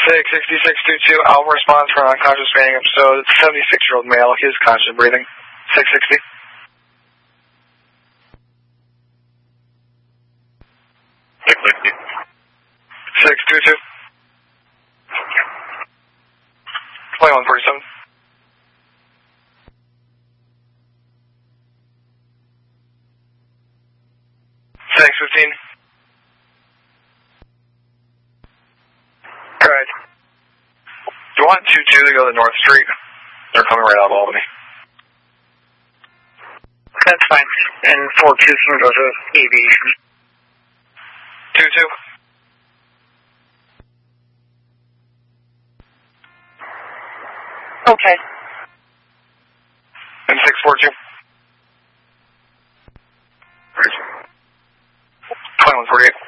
66622, Alpha response for an unconscious fainting episode. 76-year-old male. He is conscious and breathing. 660. 622. 2147. 615. Alright. Do you want 22 to go to North Street? They're coming right out of Albany. That's fine. And 42 can go to aviation. 22. Okay. And 642. 2148.